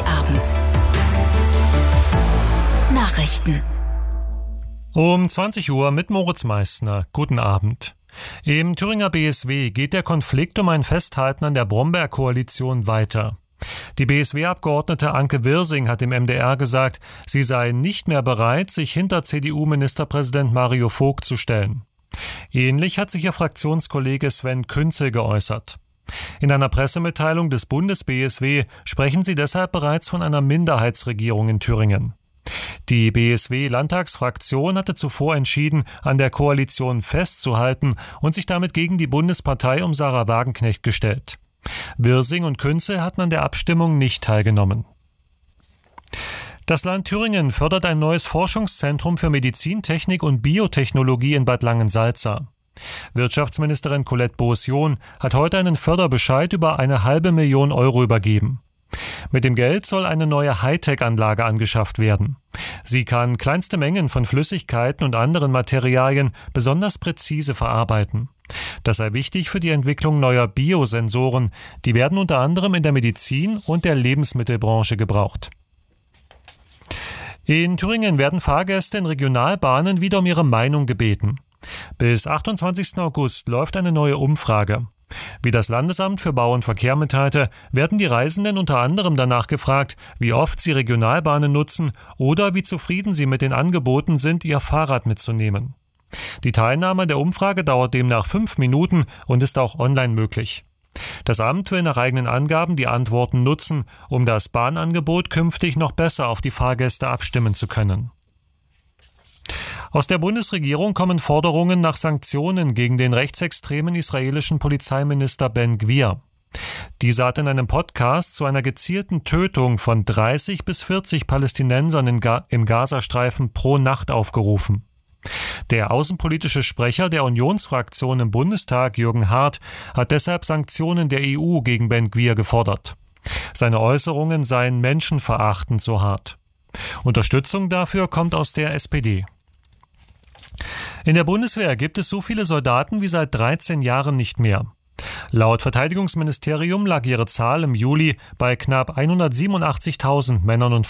Abend. Nachrichten. Um 20 Uhr mit Moritz Meissner. Guten Abend. Im Thüringer BSW geht der Konflikt um ein Festhalten an der Brombeerkoalition weiter. Die BSW-Abgeordnete Anke Wirsing hat dem MDR gesagt, sie sei nicht mehr bereit, sich hinter CDU-Ministerpräsident Mario Vogt zu stellen. Ähnlich hat sich ihr Fraktionskollege Sven Künzel geäußert. In einer Pressemitteilung des Bundes-BSW sprechen sie deshalb bereits von einer Minderheitsregierung in Thüringen. Die BSW-Landtagsfraktion hatte zuvor entschieden, an der Koalition festzuhalten und sich damit gegen die Bundespartei um Sarah Wagenknecht gestellt. Wirsing und Künzel hatten an der Abstimmung nicht teilgenommen. Das Land Thüringen fördert ein neues Forschungszentrum für Medizintechnik und Biotechnologie in Bad Langensalza. Wirtschaftsministerin Colette Beaussion hat heute einen Förderbescheid über 500.000 Euro übergeben. Mit dem Geld soll eine neue Hightech-Anlage angeschafft werden. Sie kann kleinste Mengen von Flüssigkeiten und anderen Materialien besonders präzise verarbeiten. Das sei wichtig für die Entwicklung neuer Biosensoren. Die werden unter anderem in der Medizin und der Lebensmittelbranche gebraucht. In Thüringen werden Fahrgäste in Regionalbahnen wieder um ihre Meinung gebeten. Bis 28. August läuft eine neue Umfrage. Wie das Landesamt für Bau und Verkehr mitteilte, werden die Reisenden unter anderem danach gefragt, wie oft sie Regionalbahnen nutzen oder wie zufrieden sie mit den Angeboten sind, ihr Fahrrad mitzunehmen. Die Teilnahme der Umfrage dauert demnach 5 Minuten und ist auch online möglich. Das Amt will nach eigenen Angaben die Antworten nutzen, um das Bahnangebot künftig noch besser auf die Fahrgäste abstimmen zu können. Aus der Bundesregierung kommen Forderungen nach Sanktionen gegen den rechtsextremen israelischen Polizeiminister Ben-Gvir. Dieser hat in einem Podcast zu einer gezielten Tötung von 30 bis 40 Palästinensern im Gazastreifen pro Nacht aufgerufen. Der außenpolitische Sprecher der Unionsfraktion im Bundestag, Jürgen Hart, hat deshalb Sanktionen der EU gegen Ben-Gvir gefordert. Seine Äußerungen seien menschenverachtend, so Hart. Unterstützung dafür kommt aus der SPD. In der Bundeswehr gibt es so viele Soldaten wie seit 13 Jahren nicht mehr. Laut Verteidigungsministerium lag ihre Zahl im Juli bei knapp 187.000 Männern und